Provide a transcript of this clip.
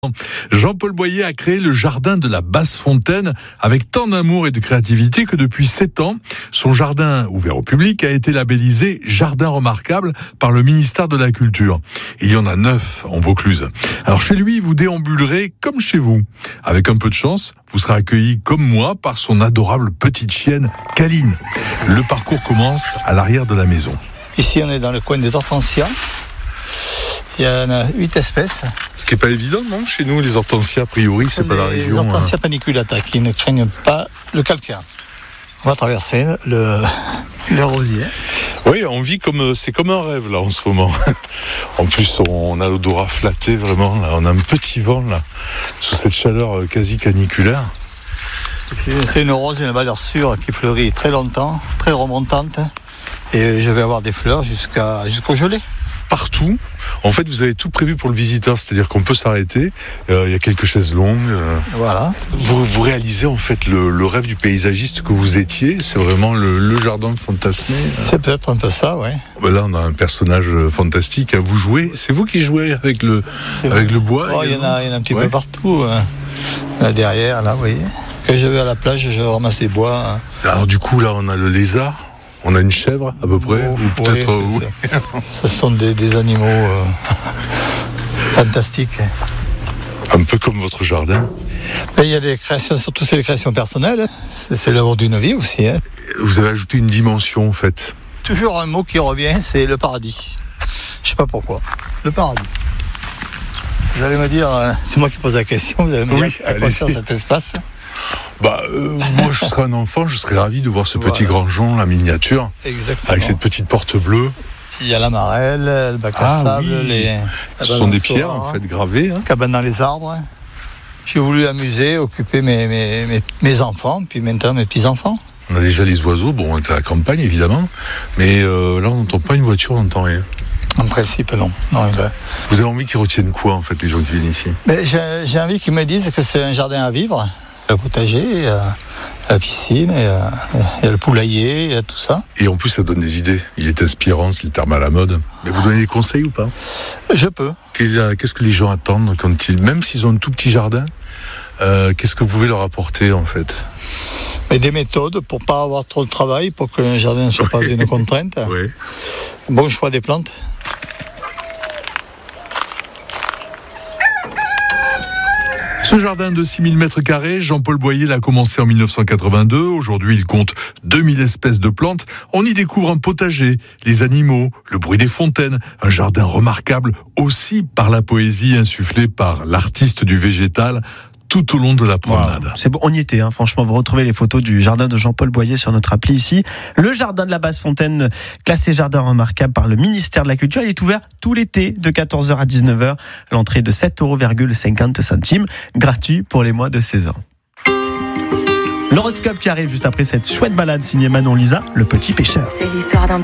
Jean-Paul Boyer a créé le jardin de la Basse-Fontaine avec tant d'amour et de créativité que depuis 7 ans, son jardin ouvert au public a été labellisé Jardin remarquable par le ministère de la Culture. Il y en a 9 en Vaucluse. Alors chez lui, vous déambulerez comme chez vous. Avec un peu de chance, vous serez accueilli comme moi par son adorable petite chienne, Caline. Le parcours commence à l'arrière de la maison. Ici, on est dans le coin des hortensias. Il y en a 8 espèces. Ce qui n'est pas évident, non? Chez nous, les hortensias, a priori, c'est pas la région. Les hortensias paniculata qui ne craignent pas le calcaire. On va traverser le rosier. Oui, on vit c'est comme un rêve, là, en ce moment. En plus, on a l'odorat flatté, vraiment, là. On a un petit vent, là, sous cette chaleur quasi caniculaire. C'est une rose, une valeur sûre qui fleurit très longtemps, très remontante. Et je vais avoir des fleurs jusqu'au gelé. Partout. En fait, vous avez tout prévu pour le visiteur, c'est-à-dire qu'on peut s'arrêter. Il y a quelques chaises longues. Voilà. Vous réalisez en fait le rêve du paysagiste que vous étiez. C'est vraiment le jardin fantasmé. C'est peut-être un peu ça, oui. Là, on a un personnage fantastique. Vous jouez. C'est vous qui jouez avec le bois. Il y en a un petit peu partout. Là derrière, là, vous voyez. Quand je vais à la plage, je ramasse des bois. Alors du coup, là, on a le lézard. On a une chèvre à peu près, ou peut-être. Oui, ce sont des animaux fantastiques. Un peu comme votre jardin. Mais il y a des créations, surtout c'est des créations personnelles. C'est l'œuvre d'une vie aussi. Vous avez ajouté une dimension en fait. Toujours un mot qui revient, c'est le paradis. Je sais pas pourquoi. Le paradis. Vous allez me dire, c'est moi qui pose la question. Vous allez me dire à quoi sert cet espace. Moi je serais un enfant, je serais ravi de voir ce petit grangeon, la miniature. Exactement. Avec cette petite porte bleue. Il y a la marelle, le bac à sable, ce sont des pierres en fait gravées. Cabane dans les arbres. J'ai voulu amuser, occuper mes enfants, puis maintenant mes petits-enfants. On a déjà les oiseaux, on est à la campagne évidemment, mais là on n'entend pas une voiture, on n'entend rien. En principe, non. Vous avez envie qu'ils retiennent quoi en fait, les gens qui viennent ici? J'ai envie qu'ils me disent que c'est un jardin à vivre. Le potager, la piscine, il y a le poulailler, il y a tout ça. Et en plus, ça donne des idées. Il est inspirant, c'est le terme à la mode. Mais vous donnez des conseils ou pas? Je peux. Qu'est-ce que les gens attendent même s'ils ont un tout petit jardin, qu'est-ce que vous pouvez leur apporter en fait? Mais des méthodes pour pas avoir trop de travail, pour que le jardin ne soit pas une contrainte. Oui. Bon choix des plantes. Ce jardin de 6000 m², Jean-Paul Boyer l'a commencé en 1982. Aujourd'hui, il compte 2000 espèces de plantes. On y découvre un potager, les animaux, le bruit des fontaines, un jardin remarquable aussi par la poésie insufflée par l'artiste du végétal tout au long de la promenade. Wow. C'est bon, on y était, franchement. Vous retrouvez les photos du jardin de Jean-Paul Boyer sur notre appli ici. Le jardin de la Basse-Fontaine, classé jardin remarquable par le ministère de la Culture. Il est ouvert tout l'été de 14h à 19h. L'entrée de 7,50 €, gratuit pour les moins de 16 ans. L'horoscope qui arrive juste après cette chouette balade signée Manon Lisa, le petit pêcheur. C'est l'histoire d'un